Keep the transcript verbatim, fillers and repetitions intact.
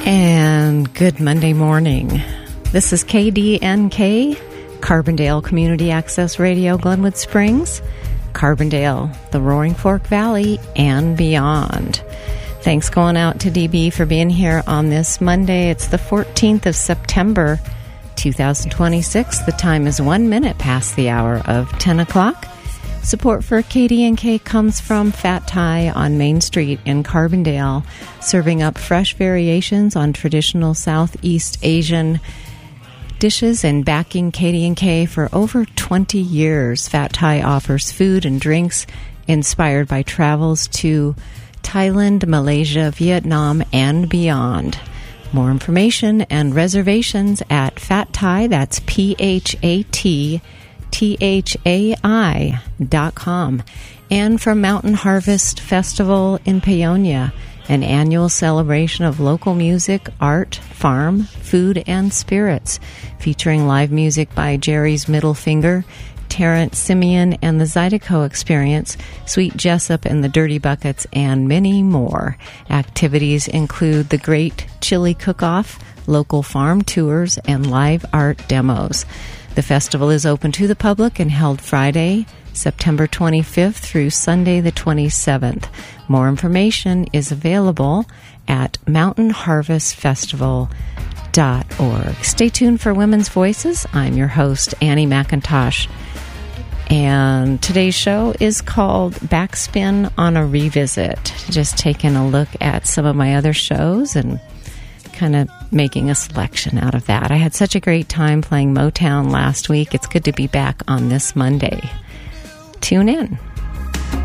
And good Monday morning. This is K D N K, Carbondale Community Access Radio, Glenwood Springs, Carbondale, the Roaring Fork Valley, and beyond. Thanks going out to D B for being here on this Monday. It's the fourteenth of September, two thousand twenty-six. The time is one minute past the hour of ten o'clock. Support for K D N K comes from Fat Thai on Main Street in Carbondale, serving up fresh variations on traditional Southeast Asian dishes and backing K D N K for over twenty years. Fat Thai offers food and drinks inspired by travels to Thailand, Malaysia, Vietnam, and beyond. More information and reservations at Fat Thai, that's P H A T T H A I dot com. And from Mountain Harvest Festival in Paonia, an annual celebration of local music, art, farm, food, and spirits, featuring live music by Jerry's Middle Finger, Terrence Simeon and the Zydeco Experience, Sweet Jessup and the Dirty Buckets, and many more. Activities include the Great Chili Cook-Off, local farm tours, and live art demos. The festival is open to the public and held Friday, September twenty-fifth through Sunday the twenty-seventh. More information is available at mountain harvest festival dot org. Stay tuned for Women's Voices. I'm your host, Annie McIntosh. And today's show is called Backspin on a Revisit. Just taking a look at some of my other shows and kind of making a selection out of that. I had such a great time playing Motown last week. It's good to be back on this Monday. Tune in.